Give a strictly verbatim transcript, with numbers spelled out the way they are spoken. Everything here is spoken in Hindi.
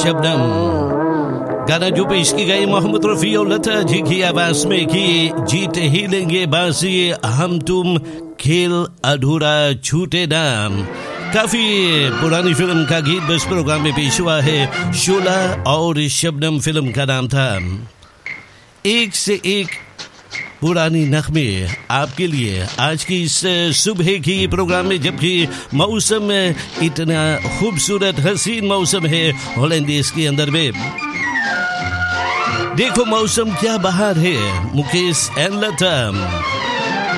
शबनम, गाना जो पेश की गई मोहम्मद रफी और लता जी की आवाज में कि जीत ही लेंगे बाजी हम तुम, खेल अधूरा छूटे नाम। काफी पुरानी फिल्म का गीत बस प्रोग्राम में पेश हुआ है। शोला और शबनम फिल्म का नाम था। एक से एक पुरानी नगमे आपके लिए आज की इस सुबह की प्रोग्राम में, जबकि मौसम इतना खूबसूरत हसीन मौसम है हॉलैंड देश के अंदर में। देखो मौसम क्या बाहर है। मुकेश एंड लता